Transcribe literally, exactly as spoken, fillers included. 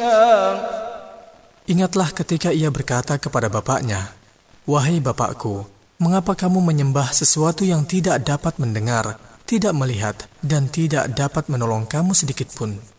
Ingatlah ketika ia berkata kepada bapaknya, "Wahai bapakku, mengapa kamu menyembah sesuatu yang tidak dapat mendengar, tidak melihat, dan tidak dapat menolong kamu sedikit pun?"